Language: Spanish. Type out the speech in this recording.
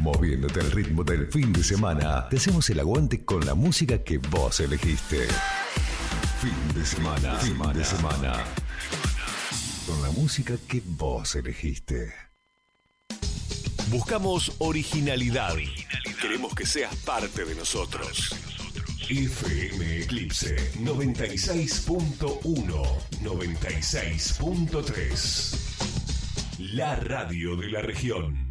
Moviéndote al ritmo del fin de semana, te hacemos el aguante con la música que vos elegiste. Fin de semana. Con la música que vos elegiste. Buscamos originalidad. Queremos que seas parte de nosotros. FM Eclipse 96.1, 96.3. La radio de la región.